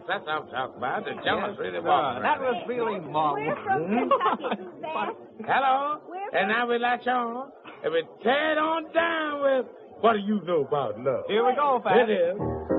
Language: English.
That's what I'm talking about. The jealous really That was really marvelous. We're from Kentucky, Suzanne. Hello? We're And now we latch on. And we tear it on down with what do you know about love? Here we go, Pat. It is.